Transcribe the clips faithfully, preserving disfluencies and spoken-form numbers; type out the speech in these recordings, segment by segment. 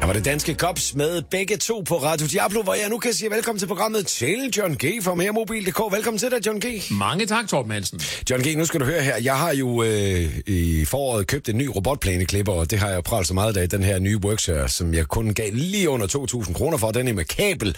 var det danske Cops med begge to på Radio Diablo, hvor jeg nu kan sige velkommen til programmet til John G. fra Meremobil punktum d k. Velkommen til dig, John G. Mange tak, Torben Hansen. John G., nu skal du høre her. Jeg har jo øh, i foråret købt en ny robotplæneklipper, og det har jeg prøvet så meget af, den her nye Workshare, som jeg kun gav lige under to tusind kroner for. Den er med kabel.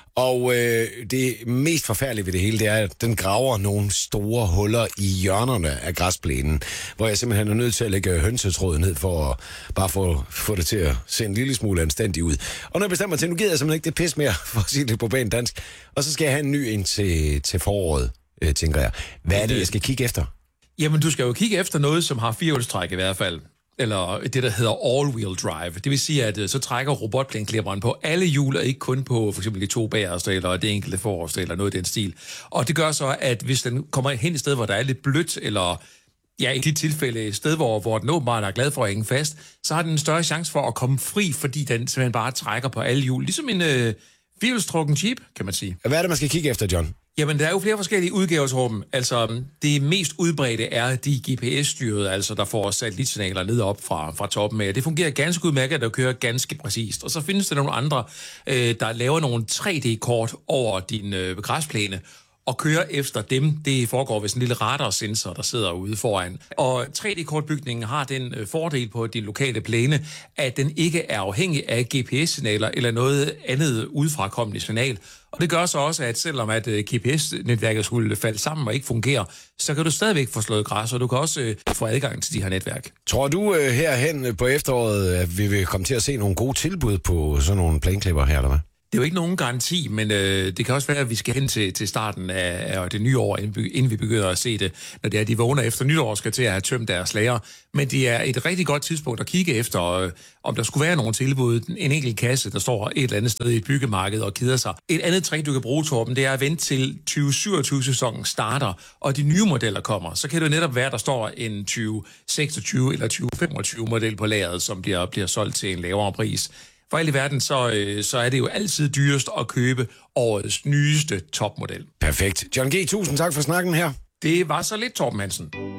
Og øh, det mest forfærdelige ved det hele, det er, at den graver nogle store huller i hjørnerne af græsplænen, hvor jeg simpelthen er nødt til at lægge hønsetråd ned for at bare få, få det til at se en lille smule anstændig ud. Og når jeg bestemmer mig til, nu gider jeg simpelthen ikke det pis mere, for at sige det på pænt dansk. Og så skal jeg have en ny en til, til foråret, øh, tænker jeg. Hvad er det, jeg skal kigge efter? Jamen, du skal jo kigge efter noget, som har firehjulstræk i hvert fald. Eller det, der hedder all-wheel drive. Det vil sige, at så trækker robotplæneklipperen på alle hjul, og ikke kun på for eksempel de to bagerste, eller det enkelte forreste, eller noget i den stil. Og det gør så, at hvis den kommer hen et sted, hvor der er lidt blødt, eller ja, i de tilfælde et sted, hvor, hvor den åbenbart er glad for at hænge fast, så har den en større chance for at komme fri, fordi den simpelthen bare trækker på alle hjul. Ligesom en øh, firehjulstrukken Jeep, kan man sige. Hvad er det, man skal kigge efter, John? Jamen, der er jo flere forskellige udgaver, Torben. Altså, det mest udbredte er de G P S-styrede, altså der får satellitsignaler ned op fra, fra toppen af. Det fungerer ganske udmærket, der kører ganske præcist. Og så findes der nogle andre, øh, der laver nogle tre D-kort over din øh, græsplæne, og kører efter dem. Det foregår ved sådan en lille radarsensor, der sidder ude foran. Og tre D-kortbygningen har den øh, fordel på din lokale plæne, at den ikke er afhængig af G P S-signaler eller noget andet udefrakommende signal. Og det gør så også, at selvom at øh, G P S-netværket skulle falde sammen og ikke fungere, så kan du stadigvæk få slået græs, og du kan også øh, få adgang til de her netværk. Tror du øh, herhen på efteråret, at vi vil komme til at se nogle gode tilbud på sådan nogle plæneklipper her, eller hvad? Det er jo ikke nogen garanti, men øh, det kan også være, at vi skal hen til, til starten af, af det nye år, inden, inden vi begynder at se det, når det er, de vågner efter nytår, skal til at have tømt deres lager. Men det er et rigtig godt tidspunkt at kigge efter, øh, om der skulle være nogle tilbud. En enkelt kasse, der står et eller andet sted i et byggemarked og keder sig. Et andet trick, du kan bruge, Torben, det er at vente til tyve syvogtyve-sæsonen starter, og de nye modeller kommer. Så kan det netop være, der står en tyve seksogtyve eller tyve femogtyve-model på lageret, som bliver, bliver solgt til en lavere pris. For alt i verden, så, øh, så er det jo altid dyrest at købe årets nyeste topmodel. Perfekt. John G., tusind tak for snakken her. Det var så lidt, Torben Hansen.